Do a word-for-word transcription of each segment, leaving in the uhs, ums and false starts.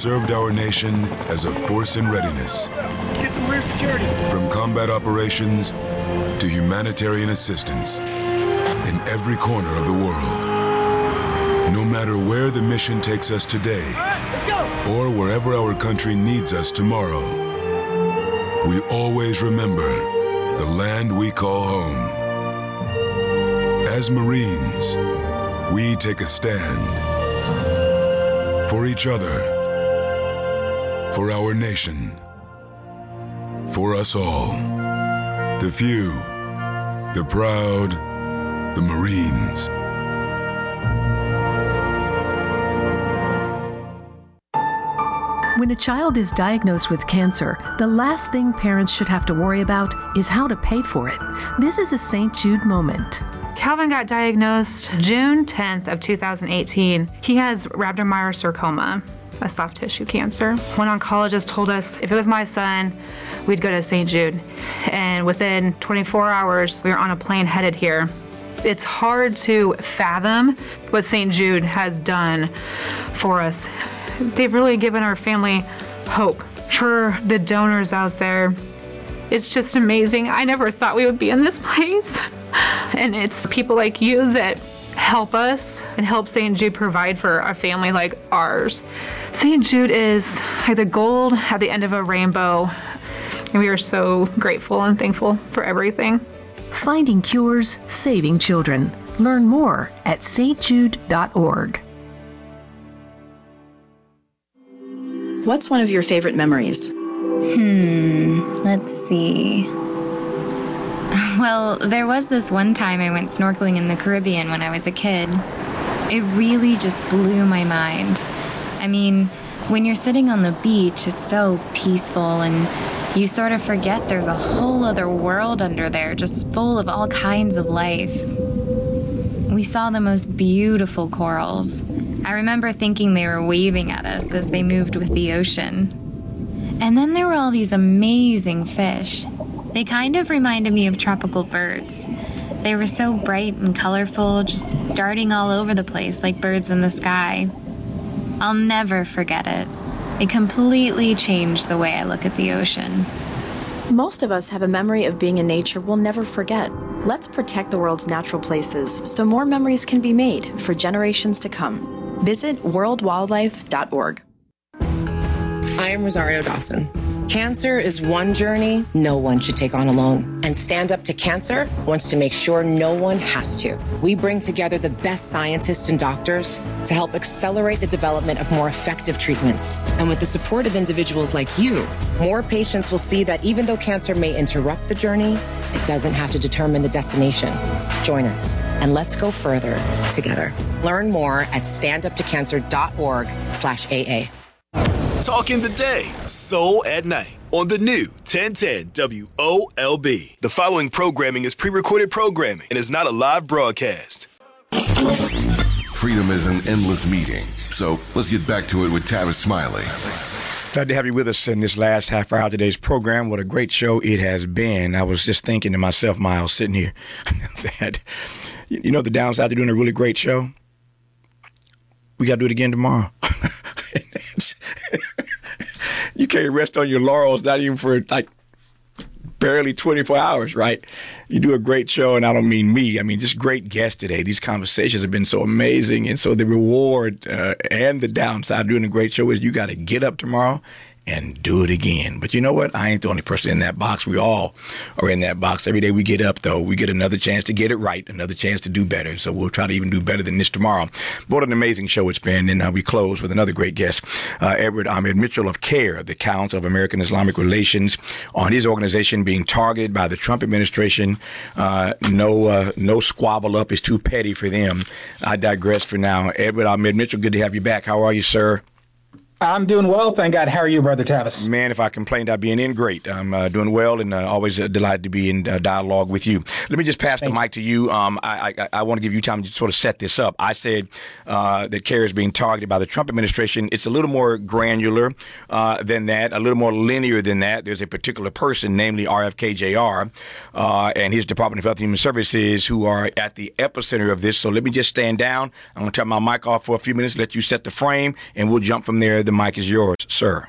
served our nation as a force in readiness. Get some rear security. From combat operations to humanitarian assistance in every corner of the world. No matter where the mission takes us today, or wherever our country needs us tomorrow, we always remember the land we call home. As Marines, we take a stand for each other, for our nation, for us all. The few, the proud, the Marines. When a child is diagnosed with cancer, the last thing parents should have to worry about is how to pay for it. This is a Saint Jude moment. Calvin got diagnosed June tenth of two thousand eighteen. He has rhabdomyosarcoma, a soft tissue cancer. One oncologist told us if it was my son, we'd go to Saint Jude. And within twenty-four hours, we were on a plane headed here. It's hard to fathom what Saint Jude has done for us. They've really given our family hope. For the donors out there, it's just amazing. I never thought we would be in this place. And it's people like you that help us and help Saint Jude provide for a family like ours. Saint Jude is like the gold at the end of a rainbow. And we are so grateful and thankful for everything. Finding cures, saving children. Learn more at s t jude dot org. What's one of your favorite memories? Hmm, let's see. Well, there was this one time I went snorkeling in the Caribbean when I was a kid. It really just blew my mind. I mean, when you're sitting on the beach, it's so peaceful and you sort of forget there's a whole other world under there, just full of all kinds of life. We saw the most beautiful corals. I remember thinking they were waving at us as they moved with the ocean. And then there were all these amazing fish. They kind of reminded me of tropical birds. They were so bright and colorful, just darting all over the place like birds in the sky. I'll never forget it. It completely changed the way I look at the ocean. Most of us have a memory of being in nature we'll never forget. Let's protect the world's natural places so more memories can be made for generations to come. Visit world wildlife dot org. I am Rosario Dawson. Cancer is one journey no one should take on alone. And Stand Up to Cancer wants to make sure no one has to. We bring together the best scientists and doctors to help accelerate the development of more effective treatments. And with the support of individuals like you, more patients will see that even though cancer may interrupt the journey, it doesn't have to determine the destination. Join us and let's go further together. Learn more at stand up to cancer dot org slash A A. Talking the day, Soul at Night, on the new ten ten W O L B. The following programming is pre-recorded programming and is not a live broadcast. Freedom is an endless meeting, so let's get back to it with Tavis Smiley. Glad to have you with us in this last half hour of today's program. What a great show it has been. I was just thinking to myself, Miles, sitting here, that, you know, the downside to doing a really great show? We got to do it again tomorrow. You can't rest on your laurels, not even for like barely twenty-four hours, right? You do a great show, and I don't mean me. I mean, just great guests today. These conversations have been so amazing. And so the reward uh, and the downside of doing a great show is you got to get up tomorrow and do it again. But you know what? I ain't the only person in that box. We all are in that box. Every day we get up, though, we get another chance to get it right, another chance to do better. So we'll try to even do better than this tomorrow. What an amazing show it's been. And uh, we close with another great guest, uh, Edward Ahmed Mitchell of CARE, the Council of American Islamic Relations, on his organization being targeted by the Trump administration. Uh, no, uh, no squabble up is too petty for them. I digress for now. Edward Ahmed Mitchell, good to have you back. How are you, sir? I'm doing well, thank God. How are you, Brother Tavis? Man, if I complained, I'd be in great. I'm uh, doing well and uh, always uh, delighted to be in uh, dialogue with you. Let me just pass thank the mic to you. Um, I, I, I want to give you time to sort of set this up. I said uh, that CARE is being targeted by the Trump administration. It's a little more granular uh, than that, a little more linear than that. There's a particular person, namely R F K J R uh, and his Department of Health and Human Services, who are at the epicenter of this. So let me just stand down. I'm going to turn my mic off for a few minutes, let you set the frame, and we'll jump from there. the mic is yours, sir.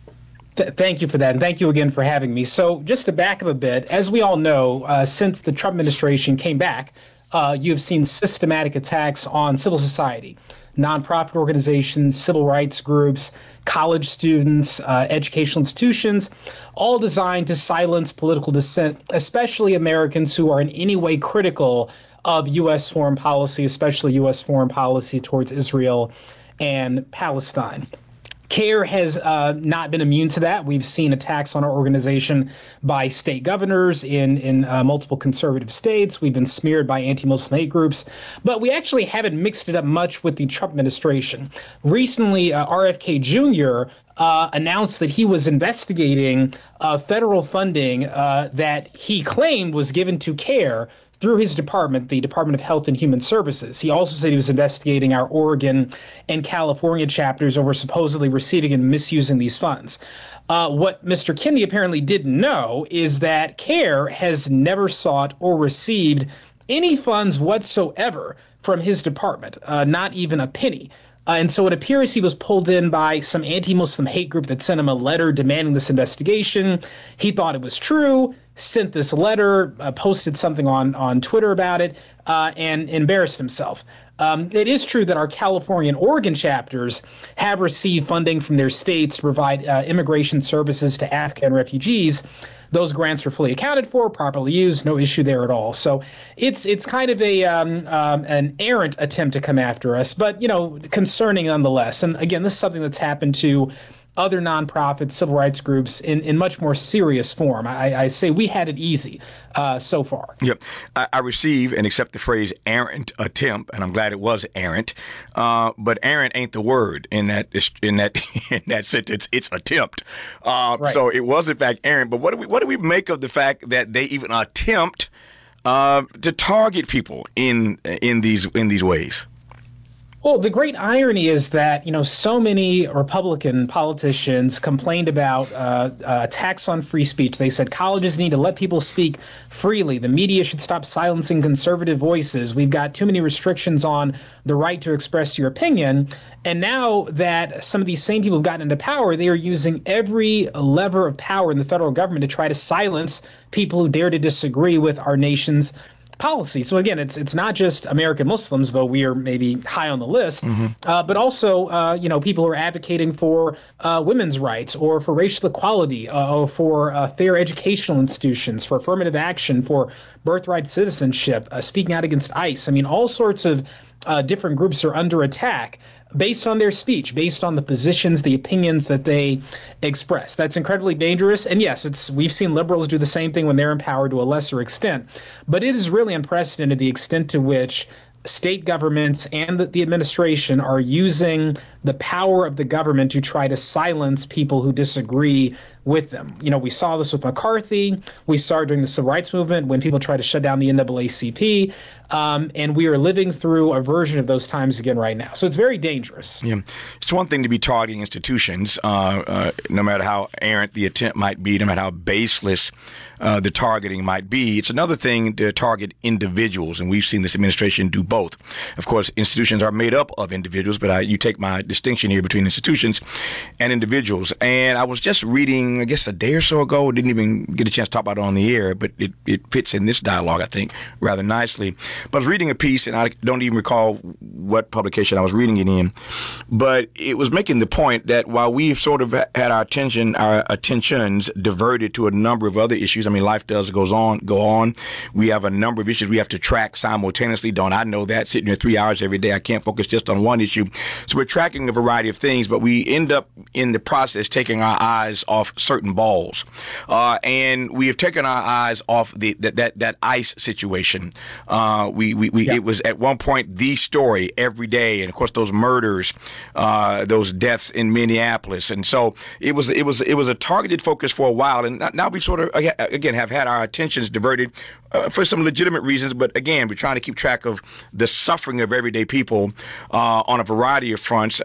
Th- thank you for that, and thank you again for having me. So just to back up a bit, as we all know, uh, since the Trump administration came back, uh, you have seen systematic attacks on civil society, nonprofit organizations, civil rights groups, college students, uh, educational institutions, all designed to silence political dissent, especially Americans who are in any way critical of U S foreign policy, especially U S foreign policy towards Israel and Palestine. CARE has uh, not been immune to that. We've seen attacks on our organization by state governors in, in uh, multiple conservative states. We've been smeared by anti-Muslim hate groups. But we actually haven't mixed it up much with the Trump administration. Recently, uh, R F K Junior Uh, announced that he was investigating uh, federal funding uh, that he claimed was given to CARE through his department, the Department of Health and Human Services. He also said he was investigating our Oregon and California chapters over supposedly receiving and misusing these funds. Uh, what Mister Kennedy apparently didn't know is that CARE has never sought or received any funds whatsoever from his department, uh, not even a penny. Uh, and so it appears he was pulled in by some anti-Muslim hate group that sent him a letter demanding this investigation. He thought it was true, sent this letter, uh, posted something on, on Twitter about it, uh, and embarrassed himself. Um, it is true that our California and Oregon chapters have received funding from their states to provide uh, immigration services to Afghan refugees. Those grants are fully accounted for, properly used, no issue there at all. So it's it's kind of a um, um, an errant attempt to come after us, but you know, concerning nonetheless. And again, this is something that's happened to other nonprofits, civil rights groups in, in much more serious form. I, I say we had it easy uh, so far. Yep. I, I receive and accept the phrase errant attempt, and I'm glad it was errant. Uh, but errant ain't the word in that in that in that sentence. It's attempt. Uh, right. So it was in fact errant. But what do we what do we make of the fact that they even attempt uh, to target people in in these in these ways? Well, the great irony is that, you know, so many Republican politicians complained about uh, uh, attacks on free speech. They said colleges need to let people speak freely. The media should stop silencing conservative voices. We've got too many restrictions on the right to express your opinion. And now that some of these same people have gotten into power, they are using every lever of power in the federal government to try to silence people who dare to disagree with our nation's policy. So again, it's it's not just American Muslims, though we are maybe high on the list, mm-hmm. uh, but also uh, you know, people who are advocating for uh, women's rights or for racial equality, uh, or for uh, fair educational institutions, for affirmative action, for birthright citizenship, uh, speaking out against ICE. I mean, all sorts of uh, different groups are under attack based on their speech, based on the positions, the opinions that they express. That's incredibly dangerous. And yes, it's we've seen liberals do the same thing when they're in power to a lesser extent. But it is really unprecedented the extent to which state governments and the, the administration are using the power of the government to try to silence people who disagree with them. You know, we saw this with McCarthy. We saw it during the Civil Rights Movement when people tried to shut down the N double A C P. Um, and we are living through a version of those times again right now. So it's very dangerous. Yeah. It's one thing to be targeting institutions, uh, uh, no matter how errant the attempt might be, no matter how baseless uh, the targeting might be. It's another thing to target individuals, and we've seen this administration do both. Of course, institutions are made up of individuals, but I, you take my distinction here between institutions and individuals. And I was just reading, I guess a day or so ago, didn't even get a chance to talk about it on the air, but it, it fits in this dialogue, I think, rather nicely. But I was reading a piece, and I don't even recall what publication I was reading it in, but it was making the point that while we've sort of had our attention, our attentions diverted to a number of other issues, I mean, life does goes on, go on. We have a number of issues we have to track simultaneously. Don't I know that? Sitting here three hours every day, I can't focus just on one issue. So we're tracking a variety of things, but we end up in the process taking our eyes off certain balls. Uh, and we have taken our eyes off the that that, that ICE situation. Uh, we we, we yeah. It was at one point the story every day, and of course those murders, uh, those deaths in Minneapolis, and so it was it was it was a targeted focus for a while, and now we sort of again have had our attentions diverted uh, for some legitimate reasons, but again we're trying to keep track of the suffering of everyday people uh, on a variety of fronts. Uh,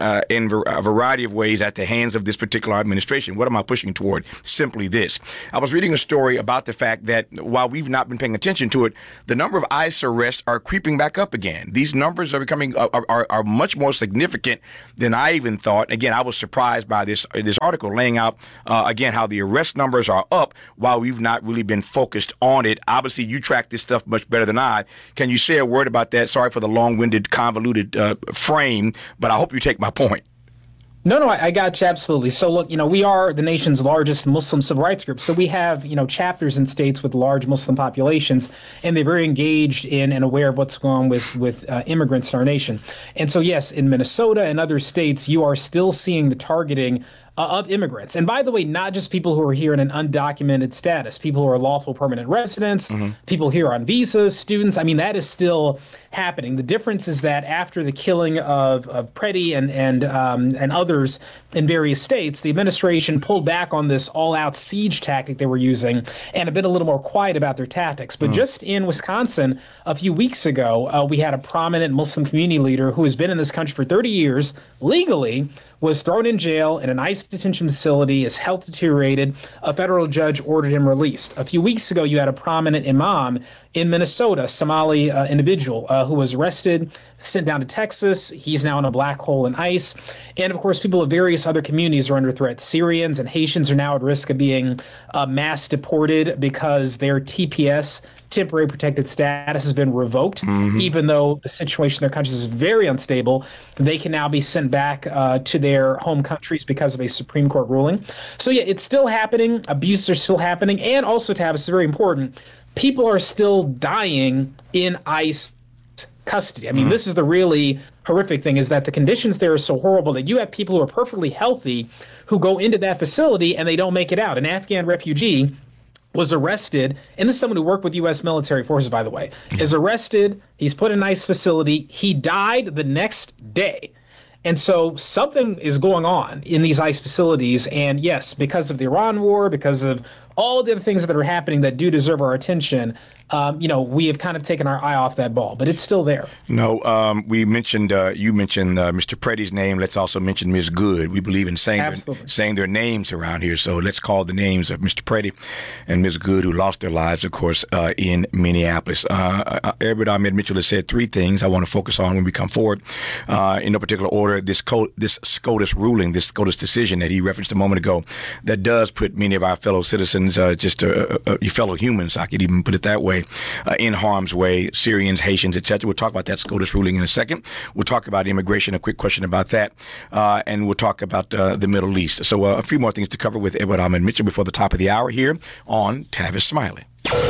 uh, in a variety of ways at the hands of this particular administration. What am I pushing toward? Simply this. I was reading a story about the fact that while we've not been paying attention to it, the number of ICE arrests are creeping back up again. These numbers are becoming are, are, are much more significant than I even thought. Again, I was surprised by this this article laying out uh, again how the arrest numbers are up while we've not really been focused on it. Obviously, you track this stuff much better than I. Can you say a word about that? Sorry for the long-winded, convoluted uh, frame, but I hope you take my point. No, no, I, I got you absolutely. So look, you know, we are the nation's largest Muslim civil rights group. So we have, you know, chapters in states with large Muslim populations, and they're very engaged in and aware of what's going on with, with uh, immigrants in our nation. And so, yes, in Minnesota and other states, you are still seeing the targeting Uh, of immigrants. And by the way, not just people who are here in an undocumented status, people who are lawful permanent residents, mm-hmm. people here on visas, students. I mean, that is still happening. The difference is that after the killing of, of Preddy and and um, and others in various states, the administration pulled back on this all-out siege tactic they were using and have been a little more quiet about their tactics. But mm. just in Wisconsin, a few weeks ago, uh, we had a prominent Muslim community leader who has been in this country for thirty years legally, was thrown in jail in an ICE detention facility. His health deteriorated. A federal judge ordered him released. A few weeks ago, you had a prominent imam in Minnesota, Somali uh, individual uh, who was arrested, sent down to Texas. He's now in a black hole in ICE. And of course, people of various other communities are under threat. Syrians and Haitians are now at risk of being uh, mass deported because their T P S, temporary protected status, has been revoked. Mm-hmm. Even though the situation in their countries is very unstable, they can now be sent back uh, to their home countries because of a Supreme Court ruling. So yeah, it's still happening. Abuses are still happening. And also, Tavis, very important, people are still dying in ICE custody. I mean, mm-hmm. this is the really horrific thing, is that the conditions there are so horrible that you have people who are perfectly healthy who go into that facility and they don't make it out. An Afghan refugee was arrested, and this is someone who worked with U S military forces, by the way, is arrested. He's put in a nice facility. He died the next day. And so something is going on in these ICE facilities. And yes, because of the Iran war, because of all the other things that are happening that do deserve our attention, um, you know, we have kind of taken our eye off that ball, but it's still there. No, um, we mentioned, uh, you mentioned uh, Mister Preddy's name. Let's also mention Miz Good. We believe in saying their, saying their names around here. So let's call the names of Mister Preddy and Miz Good, who lost their lives, of course, uh, in Minneapolis. Uh, Everett Ahmed Mitchell has said three things I want to focus on when we come forward. Uh, in no particular order, this, co- this SCOTUS ruling, this SCOTUS decision that he referenced a moment ago, that does put many of our fellow citizens, uh, just uh, uh, your fellow humans, I could even put it that way, Uh, in harm's way, Syrians, Haitians, et cetera. We'll talk about that SCOTUS ruling in a second. We'll talk about immigration, a quick question about that, uh, and we'll talk about uh, the Middle East. So uh, a few more things to cover with Edward Ahmed Mitchell before the top of the hour here on Tavis Smiley.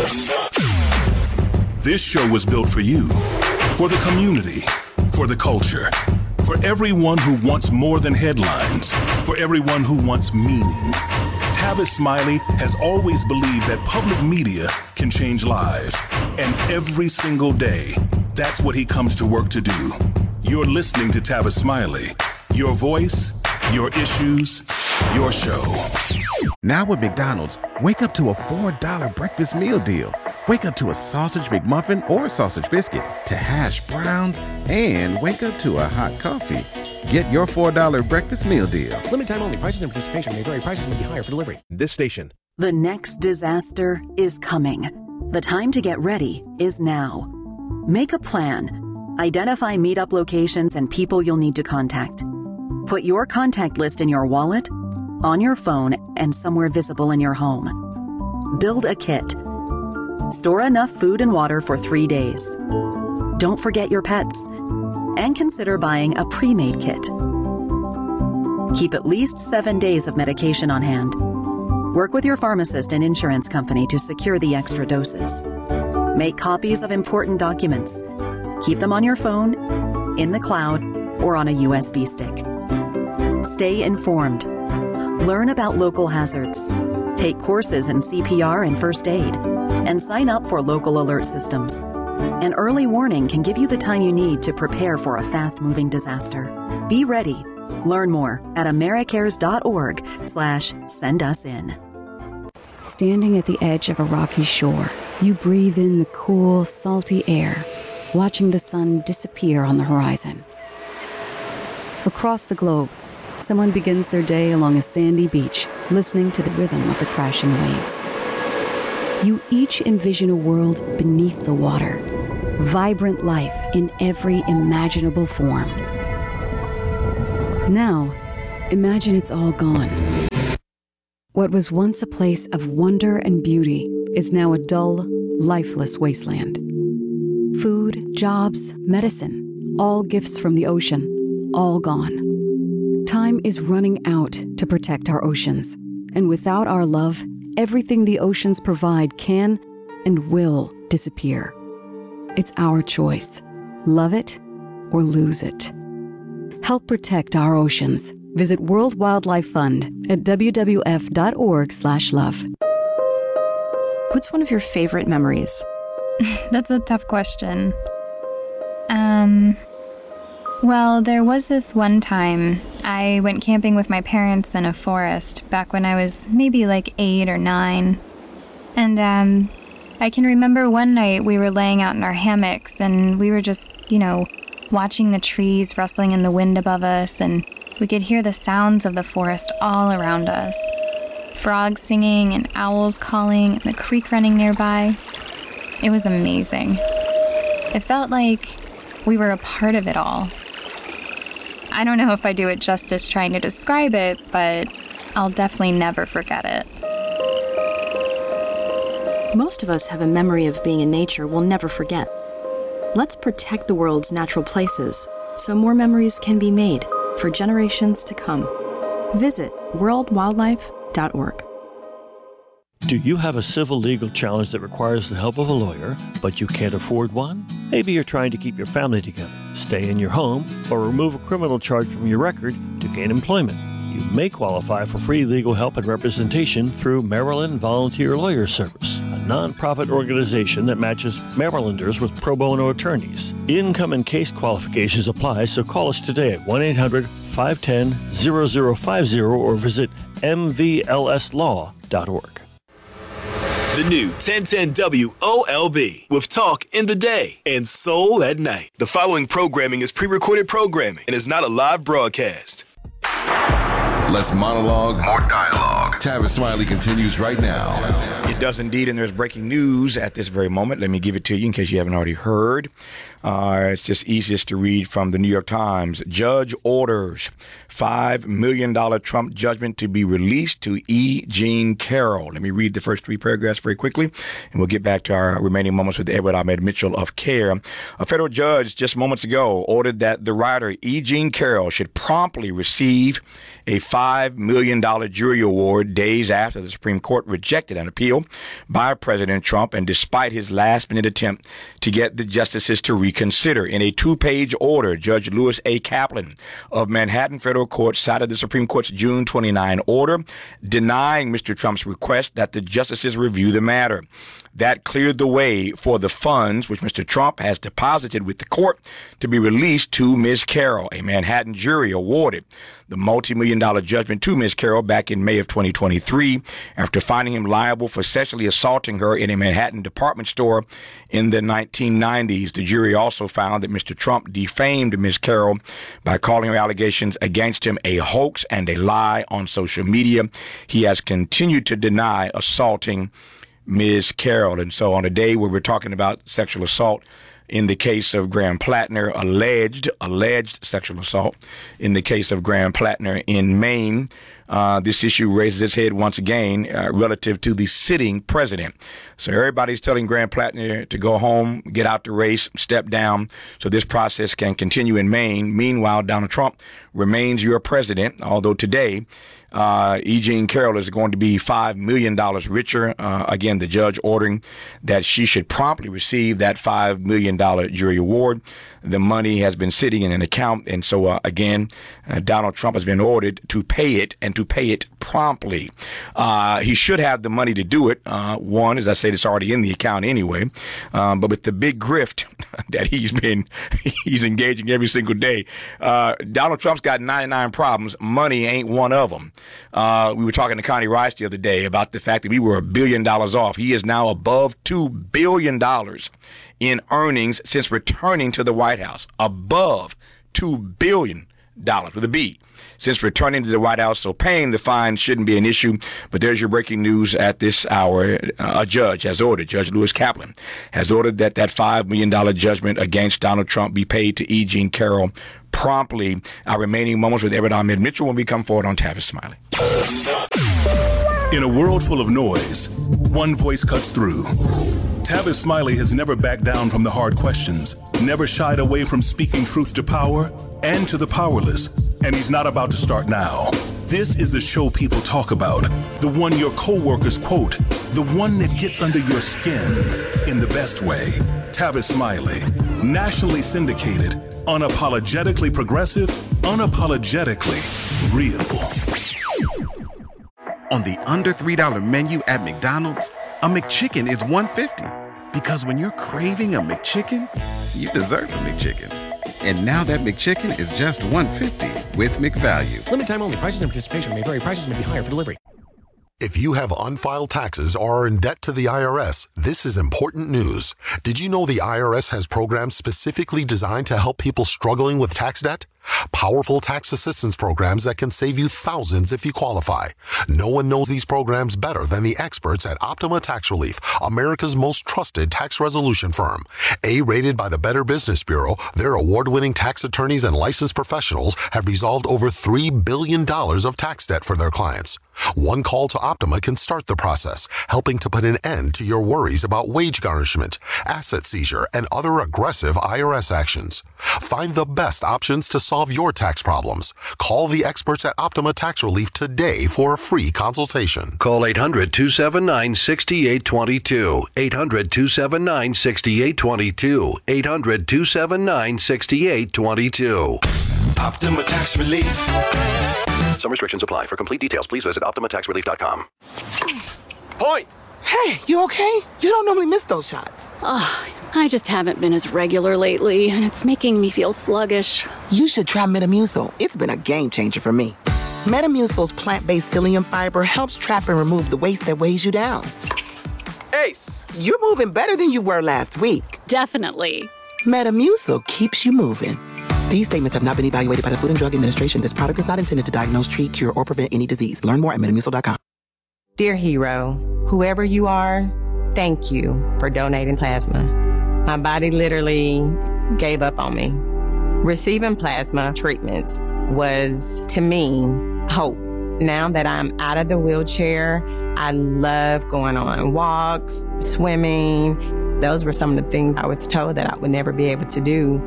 This show was built for you, for the community, for the culture, for everyone who wants more than headlines, for everyone who wants meaning. Tavis Smiley has always believed that public media can change lives. And every single day, that's what he comes to work to do. You're listening to Tavis Smiley. Your voice, your issues, your show. Now with McDonald's, wake up to a four dollar breakfast meal deal. Wake up to a sausage McMuffin or sausage biscuit, to hash browns, and wake up to a hot coffee. Get your four dollar breakfast meal deal. Limited time only. Prices and participation may vary. Prices may be higher for delivery. This station. The next disaster is coming. The time to get ready is now. Make a plan. Identify meetup locations and people you'll need to contact. Put your contact list in your wallet, on your phone, and somewhere visible in your home. Build a kit. Store enough food and water for three days. Don't forget your pets. And consider buying a pre-made kit. Keep at least seven days of medication on hand. Work with your pharmacist and insurance company to secure the extra doses. Make copies of important documents. Keep them on your phone, in the cloud, or on a U S B stick. Stay informed. Learn about local hazards. Take courses in C P R and first aid. And sign up for local alert systems. An early warning can give you the time you need to prepare for a fast-moving disaster. Be ready. Learn more at americares.org slash send us in. Standing at the edge of a rocky shore, you breathe in the cool, salty air, watching the sun disappear on the horizon. Across the globe, someone begins their day along a sandy beach, listening to the rhythm of the crashing waves. You each envision a world beneath the water, vibrant life in every imaginable form. Now, imagine it's all gone. What was once a place of wonder and beauty is now a dull, lifeless wasteland. Food, jobs, medicine, all gifts from the ocean, all gone. Time is running out to protect our oceans, and without our love, everything the oceans provide can and will disappear. It's our choice. Love it or lose it. Help protect our oceans. Visit World Wildlife Fund at w w f dot org slash love. What's one of your favorite memories? That's a tough question. Um, well, there was this one time I went camping with my parents in a forest back when I was maybe like eight or nine. And um, I can remember one night we were laying out in our hammocks and we were just, you know, watching the trees rustling in the wind above us, and we could hear the sounds of the forest all around us. Frogs singing and owls calling and the creek running nearby. It was amazing. It felt like we were a part of it all. I don't know if I do it justice trying to describe it, but I'll definitely never forget it. Most of us have a memory of being in nature we'll never forget. Let's protect the world's natural places so more memories can be made for generations to come. Visit world wildlife dot org. Do you have a civil legal challenge that requires the help of a lawyer, but you can't afford one? Maybe you're trying to keep your family together, stay in your home, or remove a criminal charge from your record to gain employment. You may qualify for free legal help and representation through Maryland Volunteer Lawyer Service, a nonprofit organization that matches Marylanders with pro bono attorneys. Income and case qualifications apply, so call us today at one eight hundred five one zero zero zero five zero or visit m v l s law dot org. The new ten ten W O L B with talk in the day and soul at night. The following programming is pre-recorded programming and is not a live broadcast. Less monologue, more dialogue. Tavis Smiley continues right now. It does indeed, and there's breaking news at this very moment. Let me give it to you in case you haven't already heard. Uh, it's just easiest to read from the New York Times. Judge orders five million dollars Trump judgment to be released to E. Jean Carroll. Let me read the first three paragraphs very quickly, and we'll get back to our remaining moments with Edward Ahmed Mitchell of CARE. A federal judge just moments ago ordered that the writer E. Jean Carroll should promptly receive a five million dollars jury award days after the Supreme Court rejected an appeal by President Trump, and despite his last-minute attempt to get the justices to reconsider. In a two-page order, Judge Lewis A. Kaplan of Manhattan Federal Court cited the Supreme Court's June twenty-ninth order denying Mister Trump's request that the justices review the matter. That cleared the way for the funds which Mister Trump has deposited with the court to be released to Miz Carroll. A Manhattan jury awarded the multi-million dollar judgment to Miz Carroll back in May of twenty twenty-three after finding him liable for sexually assaulting her in a Manhattan department store in the nineteen nineties. The jury also found that Mister Trump defamed Miz Carroll by calling her allegations against him a hoax and a lie on social media. He has continued to deny assaulting Miz Carroll. And so on a day where we're talking about sexual assault in the case of Graham Plattner, alleged, alleged sexual assault in the case of Graham Plattner in Maine, uh, this issue raises its head once again uh, relative to the sitting president. So everybody's telling Graham Plattner to go home, get out the race, step down, so this process can continue in Maine. Meanwhile, Donald Trump remains your president, although today, Uh, E. Jean Carroll is going to be five million dollars richer. Uh, again, the judge ordering that she should promptly receive that five million dollars jury award. The money has been sitting in an account. And so, uh, again, uh, Donald Trump has been ordered to pay it and to pay it promptly. Uh, he should have the money to do it. Uh, one, as I said, it's already in the account anyway. Um, but with the big grift that he's been, he's engaging every single day, uh, Donald Trump's got ninety-nine problems. Money ain't one of them. Uh, we were talking to Connie Rice the other day about the fact that we were a billion dollars off. He is now above two billion dollars in earnings since returning to the White House. Above two billion dollars with a B. Since returning to the White House, so paying the fine shouldn't be an issue. But there's your breaking news at this hour. Uh, a judge has ordered, Judge Lewis Kaplan, has ordered that that five million dollars judgment against Donald Trump be paid to E. Jean Carroll promptly. Our remaining moments with Everett Ahmed Mitchell when we come forward on Tavis Smiley. In a world full of noise, one voice cuts through. Tavis Smiley has never backed down from the hard questions, never shied away from speaking truth to power and to the powerless, and he's not about to start now. This is the show people talk about, the one your co-workers quote, the one that gets under your skin in the best way. Tavis Smiley, nationally syndicated, unapologetically progressive, unapologetically real. On the under three dollar menu at McDonald's, a McChicken is one dollar fifty. Because when you're craving a McChicken, you deserve a McChicken. And now that McChicken is just one dollar fifty with McValue. Limited time only. Prices and participation may vary. Prices may be higher for delivery. If you have unfiled taxes or are in debt to the I R S, this is important news. Did you know the I R S has programs specifically designed to help people struggling with tax debt? Powerful tax assistance programs that can save you thousands if you qualify. No one knows these programs better than the experts at Optima Tax Relief, America's most trusted tax resolution firm. A-rated by the Better Business Bureau, their award-winning tax attorneys and licensed professionals have resolved over three billion dollars of tax debt for their clients. One call to Optima can start the process, helping to put an end to your worries about wage garnishment, asset seizure, and other aggressive I R S actions. Find the best options to solve your tax problems. Call the experts at Optima Tax Relief today for a free consultation. Call eight hundred, two seven nine, six eight two two. eight hundred, two seven nine, six eight two two. eight hundred, two seven nine, six eight two two. Optima Tax Relief. Some restrictions apply. For complete details, please visit optima tax relief dot com. Point! Hey, you okay? You don't normally miss those shots. Oh, I just haven't been as regular lately, and it's making me feel sluggish. You should try Metamucil. It's been a game changer for me. Metamucil's plant-based psyllium fiber helps trap and remove the waste that weighs you down. Ace, you're moving better than you were last week. Definitely. Metamucil keeps you moving. These statements have not been evaluated by the Food and Drug Administration. This product is not intended to diagnose, treat, cure, or prevent any disease. Learn more at metamucil dot com. Dear hero, whoever you are, thank you for donating plasma. My body literally gave up on me. Receiving plasma treatments was, to me, hope. Now that I'm out of the wheelchair, I love going on walks, swimming. Those were some of the things I was told that I would never be able to do.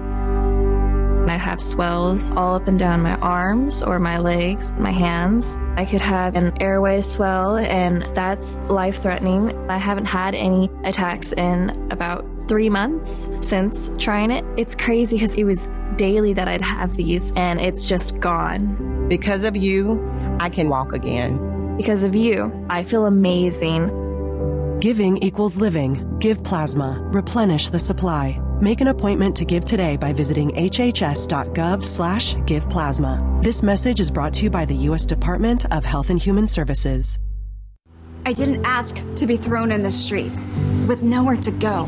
I have swells all up and down my arms or my legs, my hands. I could have an airway swell, and that's life-threatening. I haven't had any attacks in about three months since trying it. It's crazy because it was daily that I'd have these, and it's just gone. Because of you, I can walk again. Because of you, I feel amazing. Giving equals living. Give plasma. Replenish the supply. Make an appointment to give today by visiting hhs.gov slash give plasma. This message is brought to you by the U S Department of Health and Human Services. I didn't ask to be thrown in the streets with nowhere to go.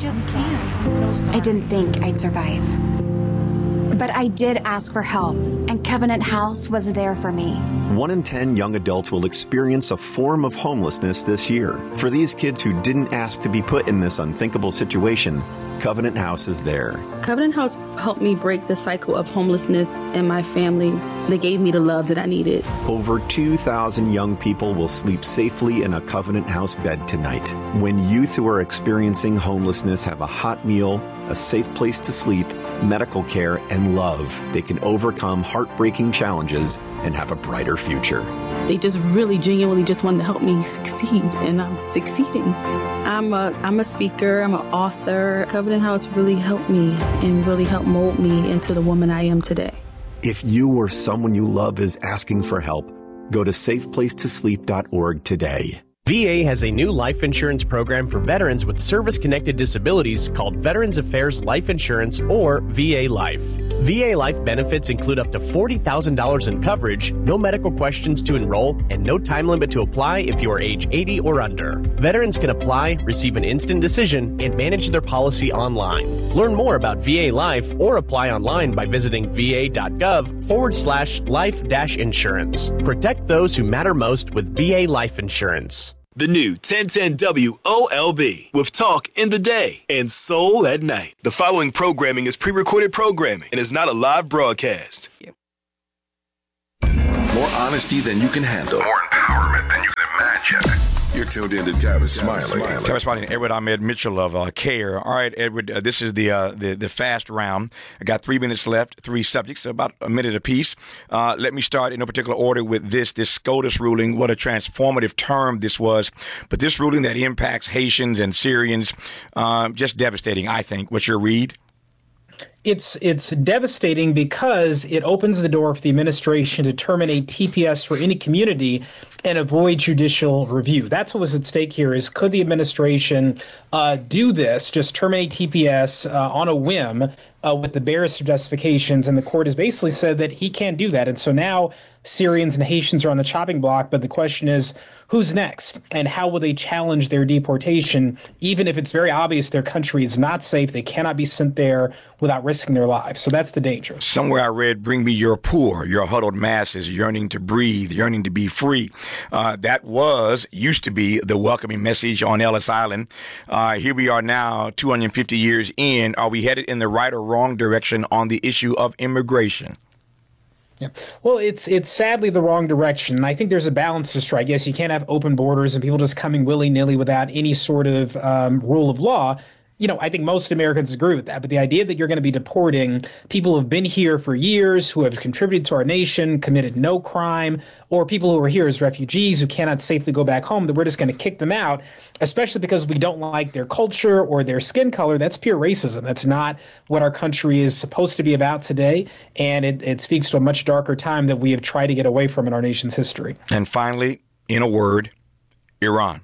I didn't think I'd survive. But I did ask for help, and Covenant House was there for me. One in ten young adults will experience a form of homelessness this year. For these kids who didn't ask to be put in this unthinkable situation, Covenant House is there. Covenant House helped me break the cycle of homelessness in my family. They gave me the love that I needed. Over two thousand young people will sleep safely in a Covenant House bed tonight. When youth who are experiencing homelessness have a hot meal, a safe place to sleep, medical care, and love, they can overcome heartbreaking challenges and have a brighter future. They just really genuinely just wanted to help me succeed, and I'm succeeding. I'm a I'm a speaker, I'm an author. Covenant House really helped me and really helped mold me into the woman I am today. If you or someone you love is asking for help, go to safe place to sleep dot org today. V A has a new life insurance program for veterans with service-connected disabilities called Veterans Affairs Life Insurance, or V A Life. V A life benefits include up to forty thousand dollars in coverage, no medical questions to enroll, and no time limit to apply if you are age eighty or under. Veterans can apply, receive an instant decision, and manage their policy online. Learn more about V A Life or apply online by visiting va.gov forward slash life dash insurance. Protect those who matter most with V A Life Insurance. The new ten ten W O L B with talk in the day and soul at night. The following programming is pre-recorded programming and is not a live broadcast. More honesty than you can handle. More empowerment than you can imagine. You're tuned in to Tavis Smiley. Tavis Smiley and Edward Ahmed Mitchell of uh, CARE. All right, Edward, uh, this is the, uh, the the fast round. I got three minutes left, three subjects, about a minute apiece. Uh, let me start in no particular order with this, this SCOTUS ruling. What a transformative term this was. But this ruling that impacts Haitians and Syrians, uh, just devastating, I think. What's your read? It's it's devastating because it opens the door for the administration to terminate T P S for any community and avoid judicial review. That's what was at stake here is could the administration uh, do this, just terminate T P S uh, on a whim uh, with the barest of justifications, and the court has basically said that he can't do that. And so now Syrians and Haitians are on the chopping block, but the question is, who's next and how will they challenge their deportation, even if it's very obvious their country is not safe, they cannot be sent there without risking their lives. So that's the danger. Somewhere I read, bring me your poor, your huddled masses, yearning to breathe, yearning to be free. Uh, that was, used to be, the welcoming message on Ellis Island. Uh, here we are now, two hundred fifty years in. Are we headed in the right or wrong direction on the issue of immigration? Yeah. Well, it's it's sadly the wrong direction. And I think there's a balance to strike. Yes, you can't have open borders and people just coming willy-nilly without any sort of um, rule of law. You know, I think most Americans agree with that. But the idea that you're going to be deporting people who have been here for years, who have contributed to our nation, committed no crime, or people who are here as refugees who cannot safely go back home, that we're just going to kick them out, especially because we don't like their culture or their skin color, that's pure racism. That's not what our country is supposed to be about today. And it, it speaks to a much darker time that we have tried to get away from in our nation's history. And finally, in a word, Iran.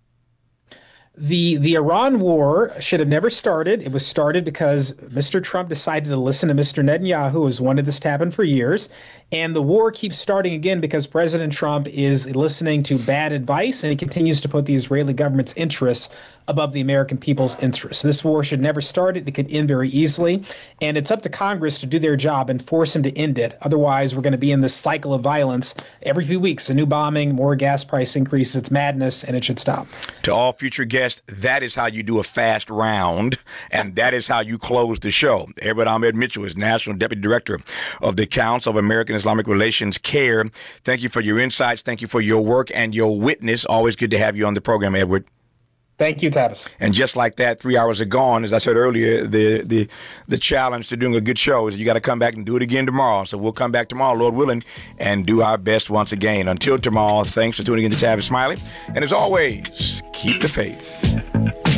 The the Iran war should have never started. It was started because Mister Trump decided to listen to Mister Netanyahu, who has wanted this to happen for years. And the war keeps starting again because President Trump is listening to bad advice, and he continues to put the Israeli government's interests above the American people's interests. This war should never start. It could end very easily. And it's up to Congress to do their job and force him to end it. Otherwise, we're going to be in this cycle of violence every few weeks. A new bombing, more gas price increases. It's madness, and it should stop. To all future guests, that is how you do a fast round, and that is how you close the show. Edward Ahmed Mitchell is National Deputy Director of the Council of American Islamic Relations, CARE. Thank you for your insights. Thank you for your work and your witness. Always good to have you on the program, Edward. Thank you, Tavis. And just like that, three hours are gone. As I said earlier, the the the challenge to doing a good show is you got to come back and do it again tomorrow. So we'll come back tomorrow, Lord willing, and do our best once again. Until tomorrow, thanks for tuning in to Tavis Smiley. And as always, keep the faith.